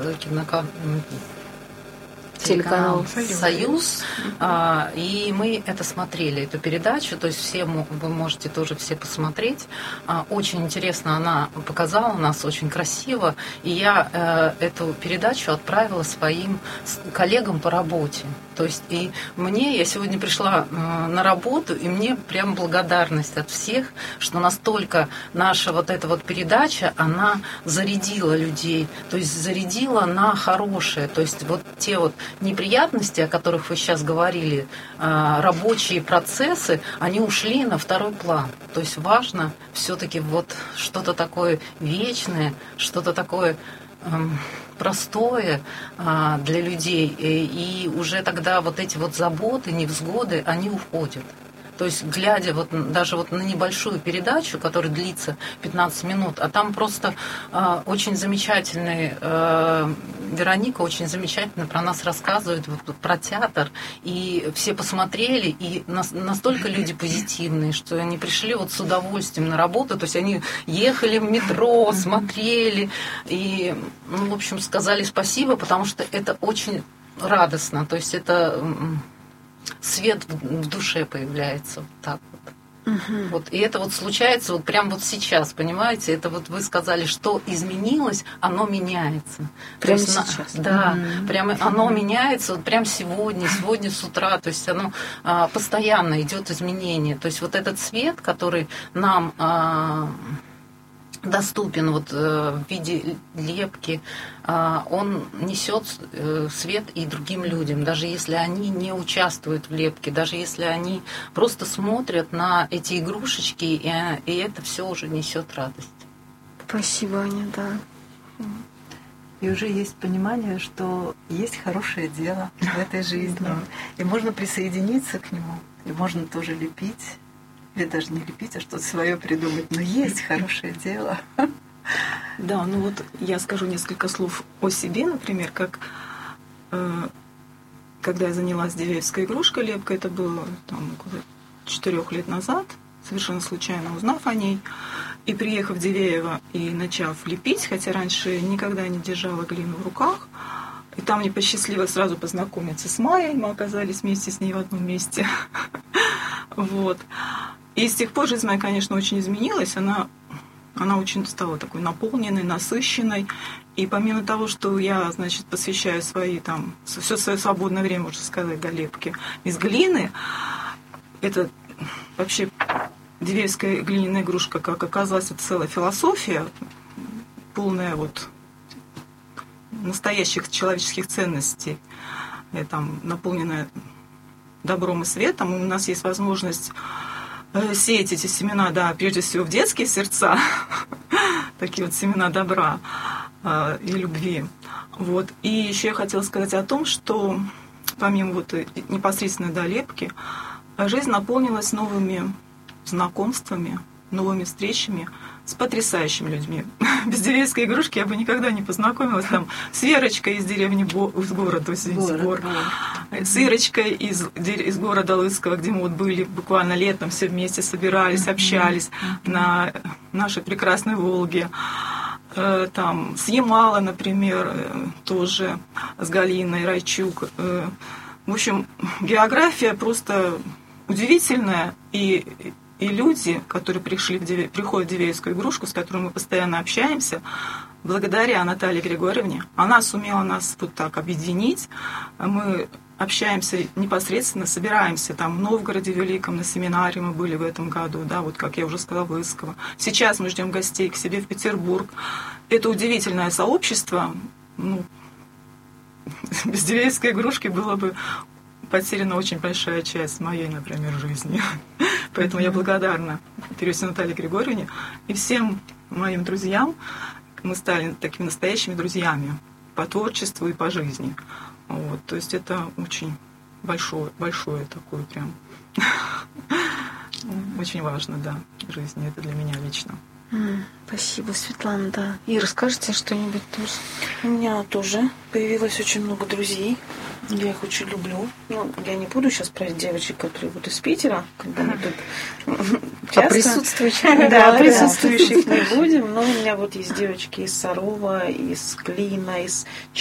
телеканал «Союз», и мы это смотрели, эту передачу, то есть вы можете тоже все посмотреть. Очень интересно она показала нас, очень красиво, и я эту передачу отправила своим коллегам по работе. То есть и я сегодня пришла на работу, и мне прям благодарность от всех, что настолько наша вот эта вот передача, она зарядила людей, то есть зарядила на хорошее, то есть вот те вот неприятности, о которых вы сейчас говорили, рабочие процессы, они ушли на второй план. То есть важно все-таки вот что-то такое вечное, что-то такое простое для людей. И уже тогда вот эти вот заботы, невзгоды, они уходят. То есть, глядя даже на небольшую передачу, которая длится 15 минут, а там просто очень замечательный, Вероника очень замечательно про нас рассказывает, про театр, и все посмотрели, и настолько люди позитивные, что они пришли с удовольствием на работу, то есть они ехали в метро, смотрели, и, в общем, сказали спасибо, потому что это очень радостно, то есть это... свет в душе появляется вот так вот. И это случается прямо сейчас, понимаете? Это вы сказали, что изменилось, оно меняется. Прямо сейчас. Да, прямо оно меняется прямо сегодня с утра. То есть оно постоянно идет изменение. То есть этот свет, который нам доступен в виде лепки, он несет свет и другим людям, даже если они не участвуют в лепке, даже если они просто смотрят на эти игрушечки, и это все уже несет радость. Спасибо, Аня, да. И уже есть понимание, что есть хорошее дело в этой жизни, и можно присоединиться к нему, и можно тоже лепить. Или даже не лепить, а что-то свое придумать. Но есть хорошее дело. Да, я скажу несколько слов о себе, например, когда я занялась дивеевской игрушкой лепкой, это было около 4 лет назад, совершенно случайно узнав о ней, и приехав в Дивеево и начав лепить, хотя раньше никогда не держала глину в руках, и там мне посчастливилось сразу познакомиться с Майей, мы оказались вместе с ней в одном месте. Вот. И с тех пор жизнь моя, конечно, очень изменилась. Она очень стала такой наполненной, насыщенной. И помимо того, что я, посвящаю все свое свободное время, можно сказать, лепке из глины, это вообще дивеевская глиняная игрушка, как оказалось, это целая философия, полная настоящих человеческих ценностей, наполненная добром и светом. У нас есть возможность сеять эти семена, прежде всего в детские сердца, такие семена добра и любви. И еще я хотела сказать о том, что помимо непосредственной лепки, жизнь наполнилась новыми знакомствами, новыми встречами с потрясающими людьми. Без дивеевской игрушки я бы никогда не познакомилась с Верочкой из деревни, из города, с Ирочкой из города Лысково, где мы были буквально летом, все вместе собирались, общались на нашей прекрасной Волге. С Ямала, например, тоже с Галиной Райчук. В общем, география просто удивительная, и люди, которые приходят в дивеевскую игрушку, с которыми мы постоянно общаемся, благодаря Наталье Григорьевне, она сумела нас так объединить. Мы общаемся непосредственно, собираемся в Новгороде Великом, на семинаре мы были в этом году, как я уже сказала, в Лысково. Сейчас мы ждем гостей к себе в Петербург. Это удивительное сообщество. Без дивеевской игрушки было бы потеряна очень большая часть моей, например, жизни. Поэтому я благодарна Перёсе Наталье Григорьевне и всем моим друзьям. Мы стали такими настоящими друзьями по творчеству и по жизни. То есть это очень большое такое прям очень важно, в жизни. Это для меня лично. Спасибо, Светлана, да. И расскажите что-нибудь тоже. У меня тоже появилось очень много друзей Я их очень люблю. Ну, я не буду сейчас про девочек, которые будут из Питера, когда мы тут часто... присутствующих. Да, присутствующих не будем. Но у меня вот есть девочки из Сарова, из Клина, из